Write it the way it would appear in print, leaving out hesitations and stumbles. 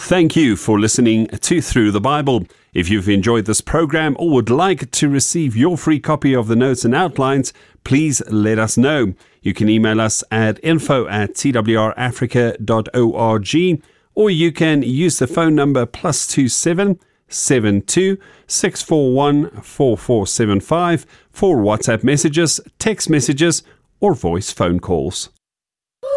Thank you for listening to Through the Bible. If you've enjoyed this program or would like to receive your free copy of the notes and outlines, please let us know. You can email us at info@twrafrica.org, or you can use the phone number +27 72 641 4475 for WhatsApp messages, text messages, or voice phone calls.